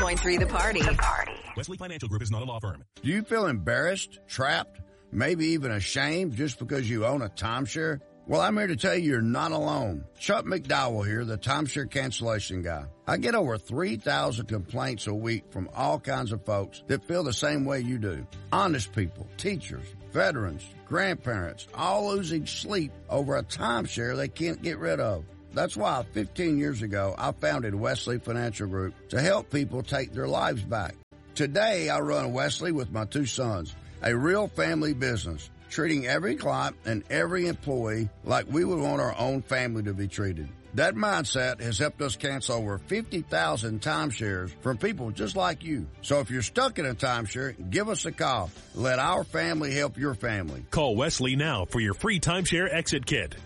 101.3 The Party. Wesley Financial Group is not a law firm. Do you feel embarrassed, trapped, maybe even ashamed just because you own a timeshare? Well, I'm here to tell you you're not alone. Chuck McDowell here, the timeshare cancellation guy. I get over 3,000 complaints a week from all kinds of folks that feel the same way you do. Honest people, teachers, veterans, grandparents, all losing sleep over a timeshare they can't get rid of. That's why 15 years ago, I founded Wesley Financial Group to help people take their lives back. Today, I run Wesley with my two sons, a real family business, treating every client and every employee like we would want our own family to be treated. That mindset has helped us cancel over 50,000 timeshares from people just like you. So if you're stuck in a timeshare, give us a call. Let our family help your family. Call Wesley now for your free timeshare exit kit.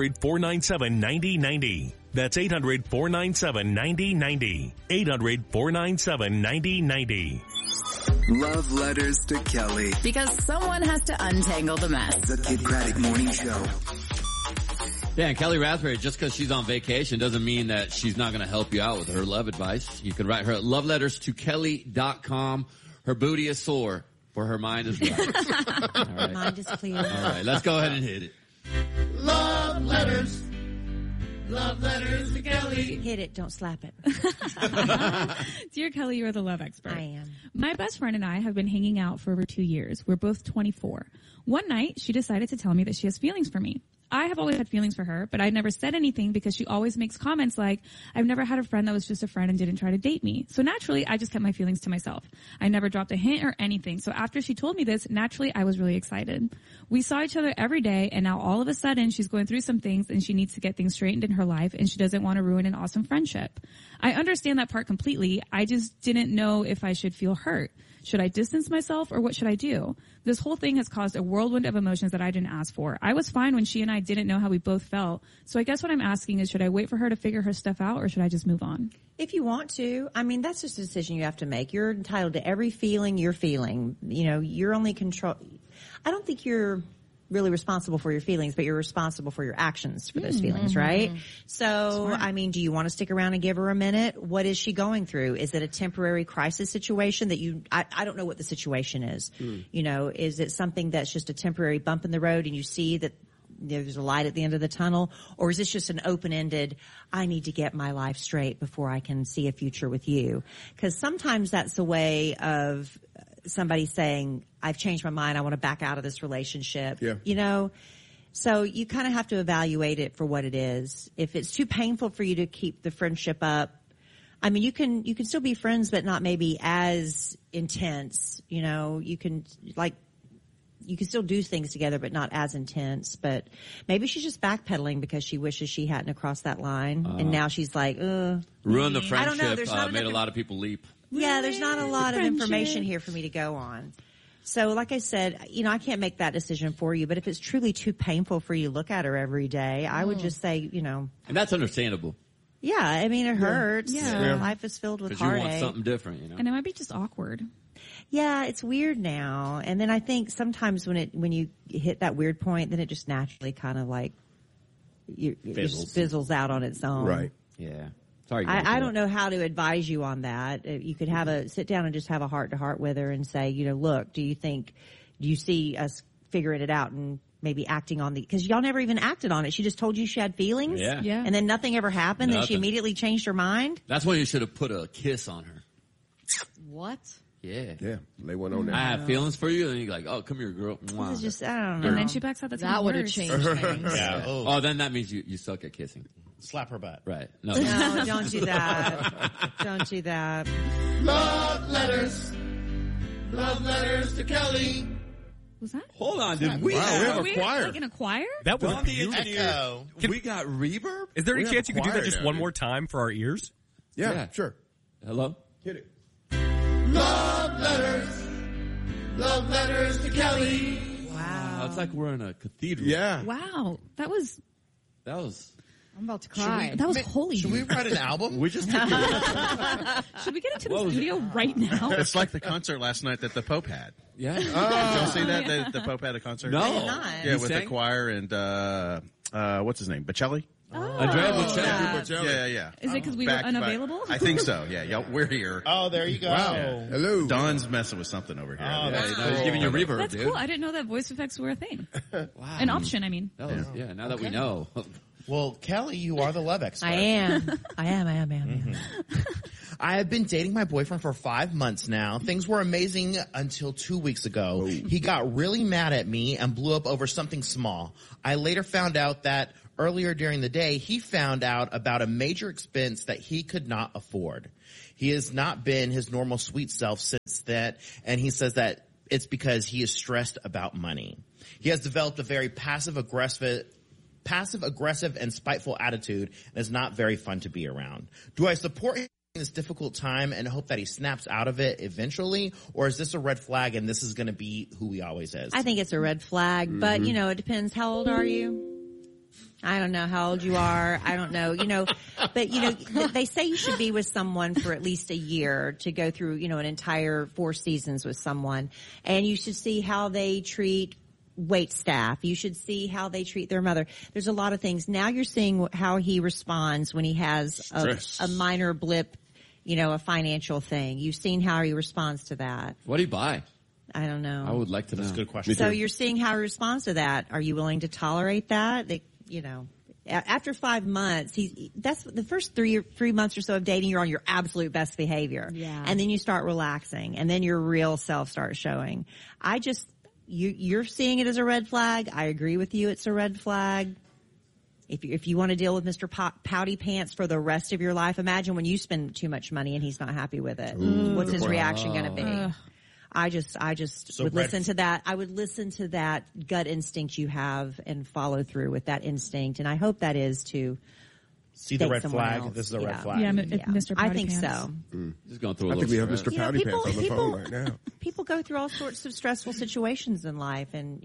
800-497-9090. That's 800-497-9090. 800-497-9090. Love Letters to Kelly. Because someone has to untangle the mess. The Kid Craddock Morning Show. Yeah, and Kelly Raspberry, just because she's on vacation doesn't mean that she's not going to help you out with her love advice. You can write her at loveletterstokelly.com. Her booty is sore, for her mind is right. All right. Mind is clear. All right, let's go ahead and hit it. Love letters. Love letters to Kelly. Hit it, don't slap it. Dear Kelly, you're the love expert. I am. My best friend and I have been hanging out for over 2 years. We're both 24. One night, she decided to tell me that she has feelings for me. I have always had feelings for her, but I never said anything because she always makes comments like, I've never had a friend that was just a friend and didn't try to date me. So naturally, I just kept my feelings to myself. I never dropped a hint or anything. So after she told me this, naturally, I was really excited. We saw each other every day, and now all of a sudden, she's going through some things and she needs to get things straightened in her life, and she doesn't want to ruin an awesome friendship. I understand that part completely. I just didn't know if I should feel hurt. Should I distance myself, or what should I do? This whole thing has caused a whirlwind of emotions that I didn't ask for. I was fine when she and I didn't know how we both felt. So I guess what I'm asking is, should I wait for her to figure her stuff out, or should I just move on? If you want to, I mean, that's just a decision you have to make. You're entitled to every feeling you're feeling. You know, you're only control. I don't think you're really responsible for your feelings, but you're responsible for your actions for those feelings, right? So, Smart. I mean, do you want to stick around and give her a minute? What is she going through? Is it a temporary crisis situation that I don't know what the situation is. You know, is it something that's just a temporary bump in the road and you see that there's a light at the end of the tunnel? Or is this just an open-ended, I need to get my life straight before I can see a future with you? Because sometimes that's the way of somebody saying, I've changed my mind, I want to back out of this relationship. Yeah. You know? So you kind of have to evaluate it for what it is. If it's too painful for you to keep the friendship up, I mean, you can still be friends, but not maybe as intense. You know, you can still do things together, but not as intense. But maybe she's just backpedaling because she wishes she hadn't crossed that line. And now she's like, Ruin the friendship. I don't know. There's not made a lot of people leap. Yeah, there's not a lot of information here for me to go on. So like I said, you know, I can't make that decision for you, but if it's truly too painful for you to look at her every day, I would just say, you know. And that's understandable. Yeah, I mean, it hurts. Yeah. Life is filled with Because you heartache. want something different, you know. And it might be just awkward. Yeah, it's weird now. And then I think sometimes when you hit that weird point, then it just naturally kind of like it just fizzles out on its own. Right. Yeah. Sorry. I don't know how to advise you on that. You could sit down and just have a heart to heart with her and say, you know, look, do you see us figuring it out and maybe acting on because y'all never even acted on it. She just told you she had feelings. Yeah. And then nothing ever happened. Nothing. Then she immediately changed her mind. That's when you should have put a kiss on her. What? Yeah. Yeah. They went on that. I have feelings for you. And you're like, oh, come here, girl. This is just, I don't know. And then she backs out. That would have changed things. Yeah. Oh, then that means you suck at kissing. Slap her butt. Right. No, No, don't do that. Don't do that. Love letters. Love letters to Kelly. Was that? Hold on, did we Wow, we have Are a we choir. like in a choir? That was Don the beautiful. engineer? We got reverb? Is there We any have chance a you could do choir that just now, one dude. more time for our ears? Yeah, sure. Hello? Hit it. Love letters. Love letters to Kelly. Wow. It's like we're in a cathedral. Yeah. Wow. That was I'm about to cry. that was holy. Should we write an album? We just Should we get into the studio right now? It's like the concert last night that the Pope had. Yeah. Did y'all see that? The Pope had a concert? No. I did not. Yeah, He with sang? the choir and, what's his name? Bocelli? Andrea Bocelli. Yeah. Is it because we were unavailable? I think so. Yeah, we're here. Oh, there you go. Wow. Hello. Don's messing with something over here. Oh, that's He's giving you reverb, That's dude. cool. I didn't know that voice effects were a thing. Wow. An option, I mean. That was, now that we know. Well, Kelly, you are the love expert. I am. I have been dating my boyfriend for 5 months now. Things were amazing until 2 weeks ago. He got really mad at me and blew up over something small. I later found out that earlier during the day, he found out about a major expense that he could not afford. He has not been his normal sweet self since that, and he says that it's because he is stressed about money. He has developed a very passive-aggressive and spiteful attitude and is not very fun to be around. Do I support him in this difficult time and hope that he snaps out of it eventually, or is this a red flag and this is going to be who he always is? I think it's a red flag, but it depends. How old are you? I don't know how old you are. I don't know, but they say you should be with someone for at least a year to go through, an entire 4 seasons with someone, and you should see how they treat wait staff. You should see how they treat their mother. There's a lot of things. Now you're seeing how he responds when he has a minor blip, a financial thing. You've seen how he responds to that. What do you buy? I don't know. I would like to know. That's a good question. So you're seeing how he responds to that. Are you willing to tolerate that? After 5 months, that's the first 3 months or so of dating, you're on your absolute best behavior. Yeah. And then you start relaxing, and then your real self starts showing. You're seeing it as a red flag. I agree with you. It's a red flag. If you want to deal with Mr. Pouty Pants for the rest of your life, imagine when you spend too much money and he's not happy with it. What's his reaction going to be? I just would listen to that. I would listen to that gut instinct you have and follow through with that instinct. And I hope that is to see the red someone flag. else. This is a red flag. Yeah, Mr. Pouty I think Pants. so. Just going through a I think we have Mr. Pouty people- Pants on the phone right now. People go through all sorts of stressful situations in life, and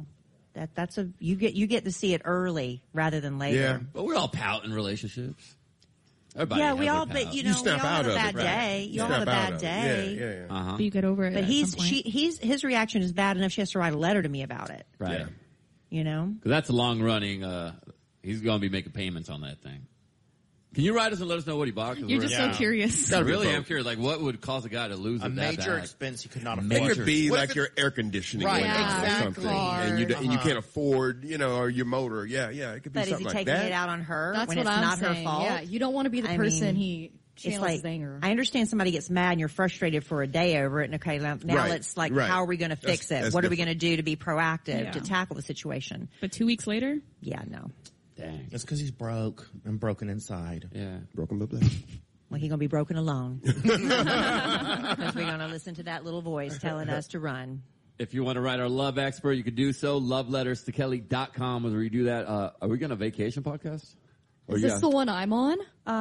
you get to see it early rather than later. Yeah. But we're all pout in relationships. Everybody Yeah, has we their all, pout. but You we all snap have out a of bad it. day. Right. You all have a Snap out bad of it. day. Yeah. But you get over it But at some point. his reaction is bad enough. She has to write a letter to me about it. Right. Yeah. Because that's a long running, he's going to be making payments on that thing. Can you write us and let us know what he bought? You're just so curious. I really am curious. Like, what would cause a guy to lose A it that major bad? expense he could not It afford. could be What like if your air conditioning Right, went out or exactly. something, and you can't afford, or your motor. Yeah, it could be But is he something like taking that. it out on her That's when what it's I'm not saying. her fault? Yeah, you don't want to be the person he It's channels like, his anger. I understand somebody gets mad and you're frustrated for a day over it, and okay, now Right, let's right. how are we going to fix it? That's What are we going different. to do to be proactive Yeah. to tackle the situation? But 2 weeks later? Yeah, no. Dang. It's because he's broke and broken inside. Yeah. Broken up there. Well, he's going to be broken alone. Because we're going to listen to that little voice telling us to run. If you want to write our love expert, you can do so. LoveLettersToKelly.com. Whether we do that, are we going to vacation podcast? Is this the one I'm on?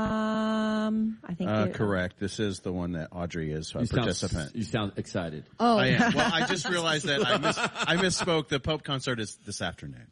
I think Correct. This is the one that Audrey is a You participant. You sound excited. Oh, I am. Well, I just realized that I misspoke. The Pope concert is this afternoon.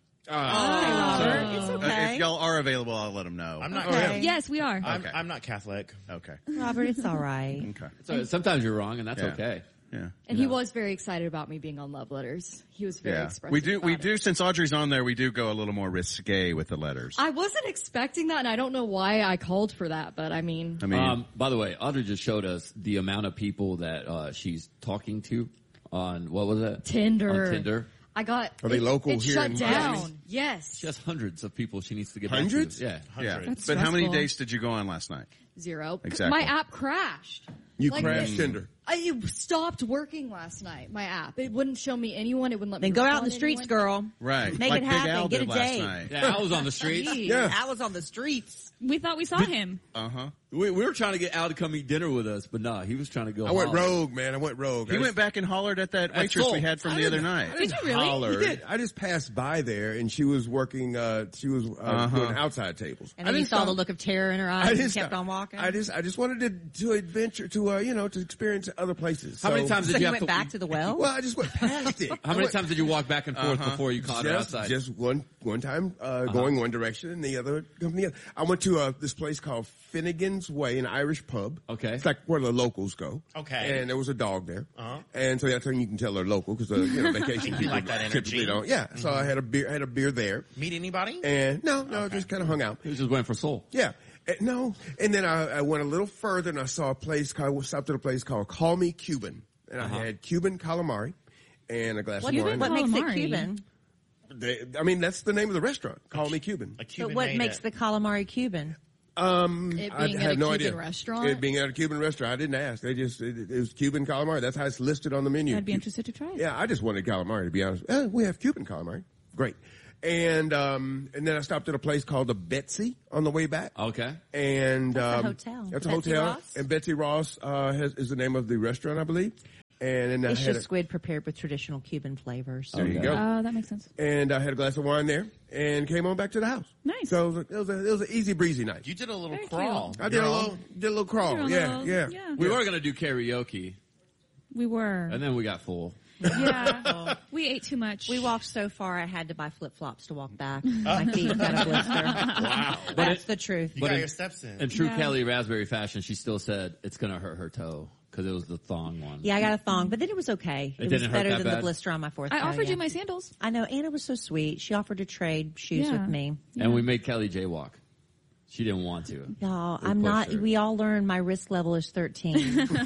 It's okay. If y'all are available, I'll let them know. I'm not. Okay. Yes, we are. I'm not Catholic. Okay. Robert, it's all right. Okay. So sometimes you're wrong, and that's Yeah. okay. Yeah. and he was very excited about me being on Love Letters. He was very expressive. We about do. it. Since Audrey's on there, we do go a little more risque with the letters. I wasn't expecting that, and I don't know why I called for that, but I mean, By the way, Audrey just showed us the amount of people that she's talking to on, what was that? Tinder. On Tinder. I got. Are they local it here shut in down. Miami? Yes. She has hundreds of people she needs to get Hundreds? back to. Yeah. Yeah. That's But how many stressful. dates did you go on last night? 0. Exactly. My app crashed. You Like, crashed it- Tinder. It stopped working last night, my app. It wouldn't show me anyone. It wouldn't let me Then go out in respond the to streets, anyone. girl. Right. Make like it Big happen. Al Get did a last date. night. Yeah, I was on the streets. Jeez. Yeah. I was on the streets. We thought we saw him. Uh-huh. We were trying to get Al to come eat dinner with us, but nah, he was trying to go. I went holler. rogue, man. I went rogue. He went back and hollered at that waitress full. we had from the other night. Did you really? Hollered. I just passed by there, and she was working. She was doing outside tables. And then you saw the look of terror in her eyes and kept on walking. I just wanted to adventure to to experience other places. How many times so did you you have went to back to the well? Well, I just went past it. How many times did you walk back and forth before you caught her outside? Just one time going one direction and the other coming the other. I went to this place called Finnegan's Gardens Way, an Irish pub. Okay. It's like where the locals go. Okay. And there was a dog there. Uh-huh. And so that's when you can tell they're local because, vacation You people like that typically energy. don't. Yeah. So I had a beer there. Meet anybody? And no, just kind of hung out. He was just waiting for Soul. Yeah. No. And then I went a little further and I saw a place stopped at a place called Call Me Cuban. And I had Cuban calamari and a glass of wine. What makes it Calamari. Cuban? That's the name of the restaurant. Call Me Cuban. A Cuban But what made makes it. the calamari Cuban? It I being had at a no Cuban idea. restaurant? It being at a Cuban restaurant. I didn't ask. They just, it was Cuban calamari. That's how it's listed on the menu. I'd be interested to try it. Yeah, I just wanted calamari, to be honest. We have Cuban calamari. Great. And then I stopped at a place called the Betsy on the way back. Okay. And, That's a hotel. That's a Betsy hotel. Ross? And Betsy Ross, is the name of the restaurant, I believe. And then I It's had just squid prepared with traditional Cuban flavors. there you go. Oh, that makes sense. And I had a glass of wine there and came on back to the house. Nice. So it was an easy breezy night. You did a little Very crawl. I did a little crawl. You're a Yeah, little- yeah. yeah. We were going to do karaoke, We were. and then we got full. Yeah. We ate too much. We walked so far, I had to buy flip-flops to walk back. My feet got a blister. Wow. That's the truth. You But got in- your steps in. In true Yeah. Kelly Raspberry fashion, she still said it's going to hurt her toe because it was the thong one. Yeah, I got a thong, but then it was okay. It It was didn't hurt better that than the bad? blister on my fourth I toe, offered yeah. you my sandals. I know. Anna was so sweet. She offered to trade shoes Yeah. with me. And we made Kelly jaywalk. She didn't want to. Y'all, We I'm pushed not, her. we all learned my risk level is 13. Y'all, the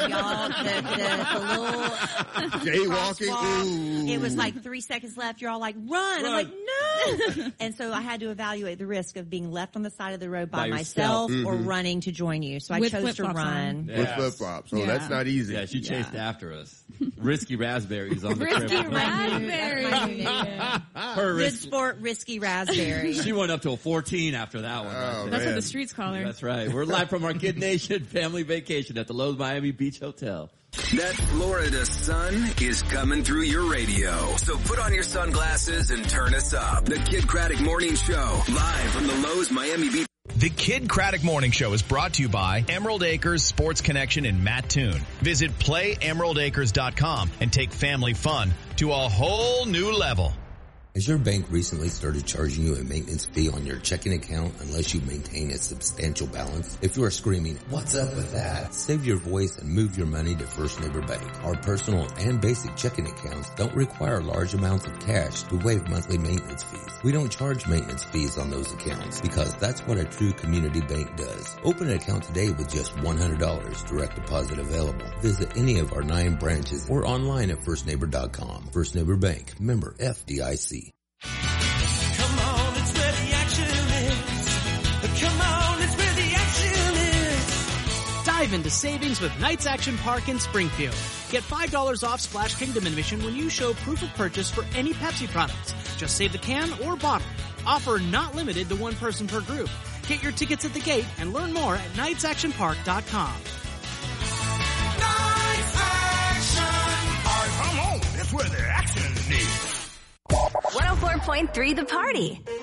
little Jaywalking. crosswalk, Ooh. it was like 3 seconds left. You're all like, run. I'm like, no. And so I had to evaluate the risk of being left on the side of the road by By yourself. myself or running to join you. So I With chose to flip-flops run. on. With Yes. flip-flops. So Yeah. that's not easy. Yeah, she chased after us. Risky raspberries on the Risky trip. raspberry. That's my new name. Her Good risky. sport, risky raspberry. She went up to a 14 after that one. Oh, That's what man. the streets call her. That's right. We're live from our Kid Nation family vacation at the Lowe's Miami Beach Hotel. That Florida sun is coming through your radio. So put on your sunglasses and turn us up. The Kid Craddock Morning Show, live from the Lowe's Miami Beach. The Kid Craddock Morning Show is brought to you by Emerald Acres Sports Connection in Mattoon. Visit playemeraldacres.com and take family fun to a whole new level. Has your bank recently started charging you a maintenance fee on your checking account unless you maintain a substantial balance? If you are screaming, "What's up with that?" Save your voice and move your money to First Neighbor Bank. Our personal and basic checking accounts don't require large amounts of cash to waive monthly maintenance fees. We don't charge maintenance fees on those accounts because that's what a true community bank does. Open an account today with just $100, direct deposit available. Visit any of our 9 branches or online at firstneighbor.com. First Neighbor Bank, member FDIC. Come on, it's where the action is. Come on, it's where the action is. Dive into savings with Knights Action Park in Springfield. Get $5 off Splash Kingdom admission when you show proof of purchase for any Pepsi products. Just save the can or bottle. Offer not limited to one person per group. Get your tickets at the gate and learn more at knightsactionpark.com. Knights Action Park. Come on, it's where the action is. 104.3 The Party.